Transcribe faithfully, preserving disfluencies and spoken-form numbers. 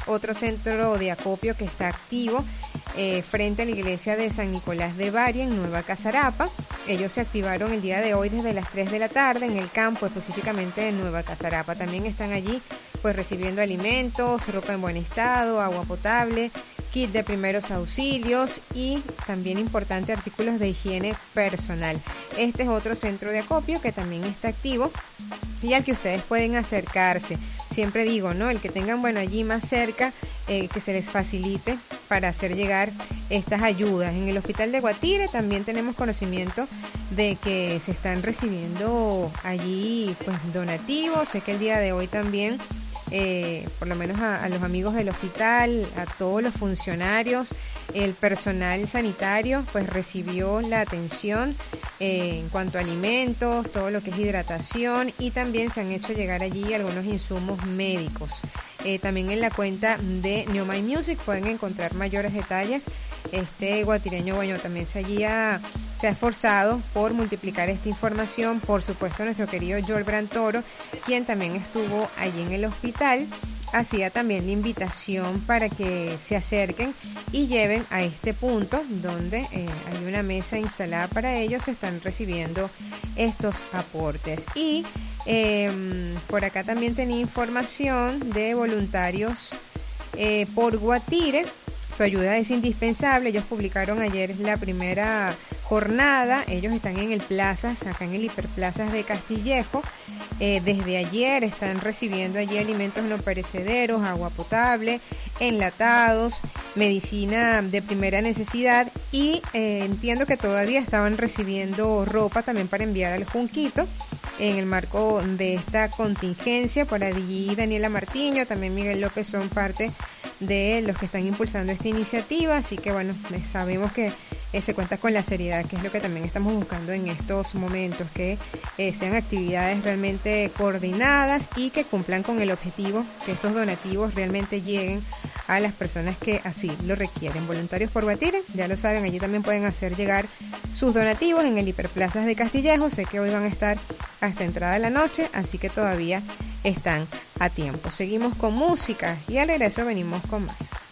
otro centro de acopio que está activo eh, frente a la iglesia de San Nicolás de Bari en Nueva Casarapa. Ellos se activaron el día de hoy desde las tres de la tarde en el campo, específicamente en Nueva Casarapa. También están allí pues recibiendo alimentos, ropa en buen estado, agua potable, kit de primeros auxilios y también importante artículos de higiene personal. Este es otro centro de acopio que también está activo y al que ustedes pueden acercarse. Siempre digo, ¿no? El que tengan, bueno, allí más cerca, eh, que se les facilite para hacer llegar estas ayudas. En el hospital de Guatire también tenemos conocimiento de que se están recibiendo allí pues donativos. Sé que el día de hoy también Eh, por lo menos a, a los amigos del hospital, a todos los funcionarios, el personal sanitario, pues recibió la atención eh, en cuanto a alimentos, todo lo que es hidratación y también se han hecho llegar allí algunos insumos médicos. Eh, también en la cuenta de New My Music pueden encontrar mayores detalles. Este guatireño, bueno, también se, allí ha, se ha esforzado por multiplicar esta información. Por supuesto, nuestro querido Joel Brantoro, quien también estuvo allí en el hospital, hacía también la invitación para que se acerquen y lleven a este punto donde eh, hay una mesa instalada para ellos, se están recibiendo estos aportes. Y eh, por acá también tenía información de voluntarios eh, por Guatire. Tu ayuda es indispensable. Ellos publicaron ayer la primera jornada. Ellos están en el Plazas, acá en el Hiperplazas de Castillejo. Eh, desde ayer están recibiendo allí alimentos no perecederos, agua potable, enlatados, medicina de primera necesidad y eh, entiendo que todavía estaban recibiendo ropa también para enviar al Junquito en el marco de esta contingencia. Por allí Daniela Martiño, también Miguel López son parte de los que están impulsando esta iniciativa, así que bueno, sabemos que eh, se cuenta con la seriedad, que es lo que también estamos buscando en estos momentos, que eh, sean actividades realmente coordinadas y que cumplan con el objetivo, que estos donativos realmente lleguen a las personas que así lo requieren. Voluntarios por Guatire, ya lo saben, allí también pueden hacer llegar sus donativos en el Hiperplazas de Castillejo. Sé que hoy van a estar hasta entrada de la noche, así que todavía están a tiempo. Seguimos con música y al regreso venimos con más.